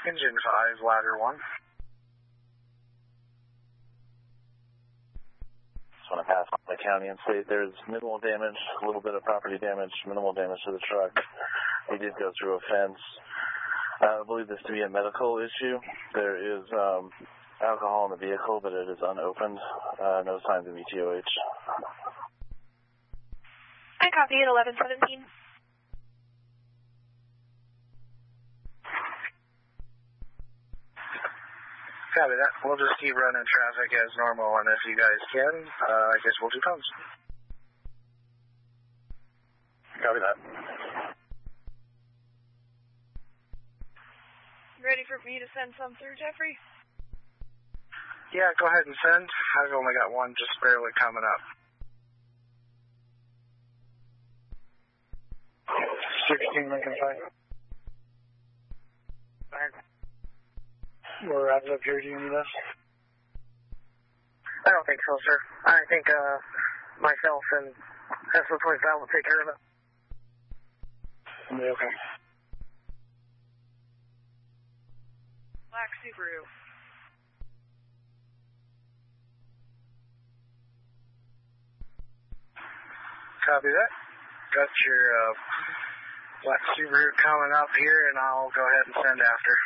Engine 5, ladder 1. Just want to pass the county and state there's minimal damage, a little bit of property damage, minimal damage to the truck. He did go through a fence. I believe this to be a medical issue. There is alcohol in the vehicle, but it is unopened. No signs of ETOH. I copy at 1117. Copy that. We'll just keep running traffic as normal, and if you guys can, I guess we'll do cones. Copy that. Ready for me to send some through, Jeffrey? Yeah, go ahead and send. I've only got one just barely coming up. 16 Lincoln 5. We're wrapped up here. Do you need us? I don't think so, sir. I think myself and SO25 will take care of it. Okay. Black Subaru. Copy that. Got your Black Subaru coming up here, and I'll go ahead and send after.